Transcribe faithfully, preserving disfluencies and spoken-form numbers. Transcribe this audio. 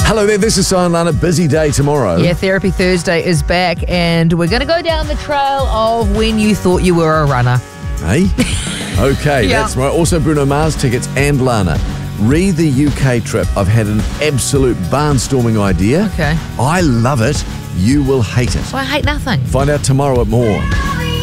Hello there, this is Simon Lana. Busy day tomorrow. Yeah, Therapy Thursday is back, and we're going to go down the trail of when you thought you were a runner. Hey? Okay, Yeah. that's right. Also Bruno Mars tickets and Lana. Re the U K trip. I've had an absolute barnstorming idea. Okay. I love it. You will hate it. So I hate nothing. Find out tomorrow at More.